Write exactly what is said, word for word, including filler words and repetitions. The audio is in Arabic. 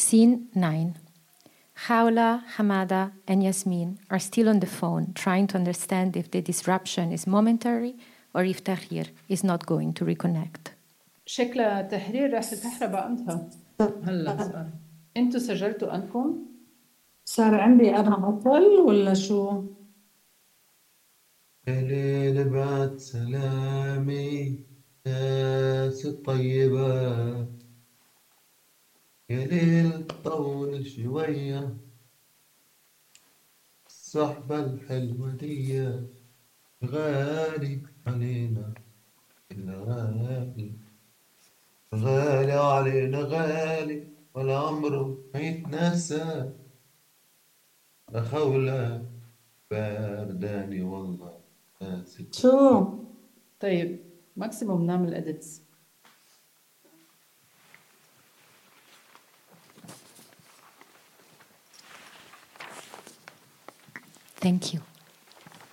Scene nine. Khawla, Hamada, and Yasmin are still on the phone, trying to understand if the disruption is momentary or if Tahrir is not going to reconnect. شكلها تحرير راح الكهرباء عندها هلا صار. انتوا سجلتوا عندكم؟ صار عندي أنا عطل ولا شو؟ يا ليل بعد سلامي ناس الطيبة، يا ليل طول شوية الصحبة الحلوة دي، غالي علينا الغالي، غالي علينا غالي ولا عمره ما يتنسى، أخولة بارداني والله ناسي. شو؟ طيب ماكسيموم نعمل اديتس. Thank you.